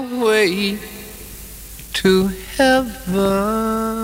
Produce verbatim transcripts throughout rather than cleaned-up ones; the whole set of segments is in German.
way to heaven.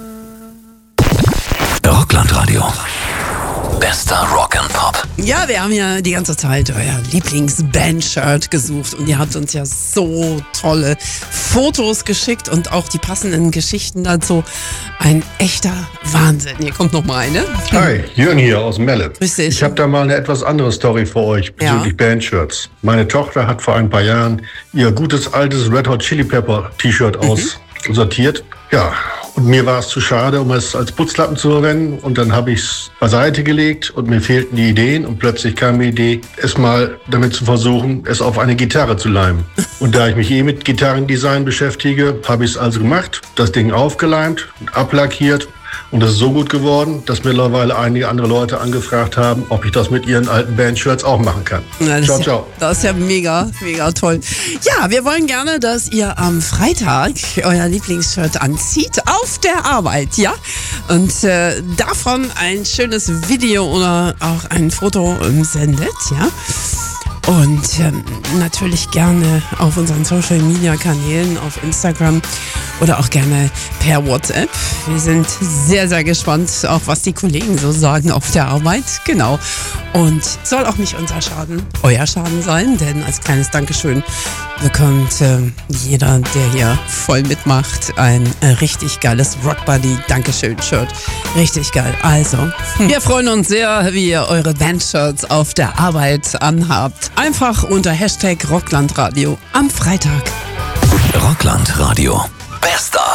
Rockland-Radio. Bester Rock and Pop. Ja, wir haben ja die ganze Zeit euer Lieblings-Band-Shirt gesucht und ihr habt uns ja so tolle Fotos geschickt und auch die passenden Geschichten dazu. Ein echter Wahnsinn. Hier kommt noch mal eine. Hi, Jürgen hier aus Melle. Grüß dich. Ich habe da mal eine etwas andere Story für euch bezüglich Ja. Bandshirts. Meine Tochter hat vor ein paar Jahren ihr gutes altes Red Hot Chili Pepper T-Shirt Mhm. aussortiert. Ja, und mir war es zu schade, um es als Putzlappen zu verwenden. Und dann habe ich es beiseite gelegt und mir fehlten die Ideen. Und plötzlich kam die Idee, es mal damit zu versuchen, es auf eine Gitarre zu leimen. Und da ich mich eh mit Gitarrendesign beschäftige, habe ich es also gemacht, das Ding aufgeleimt und ablackiert. Und das ist so gut geworden, dass mittlerweile einige andere Leute angefragt haben, ob ich das mit ihren alten Bandshirts auch machen kann. Na, das Ciao, ist ja, ciao. das ist ja mega, mega toll. Ja, wir wollen gerne, dass ihr am Freitag euer Lieblingsshirt anzieht auf der Arbeit, ja? Und äh, davon ein schönes Video oder auch ein Foto ähm, sendet, ja? Und ähm, natürlich gerne auf unseren Social-Media-Kanälen, auf Instagram oder auch gerne per WhatsApp. Wir sind sehr, sehr gespannt, auch was die Kollegen so sagen auf der Arbeit. Genau. Und soll auch nicht unser Schaden, euer Schaden sein, denn als kleines Dankeschön bekommt äh, jeder, der hier voll mitmacht, ein äh, richtig geiles Rockbuddy-Dankeschön-Shirt. Richtig geil. Also, wir freuen uns sehr, wie ihr eure Bandshirts auf der Arbeit anhabt. Einfach unter Hashtag Rocklandradio am Freitag. Rockland-Radio. Bester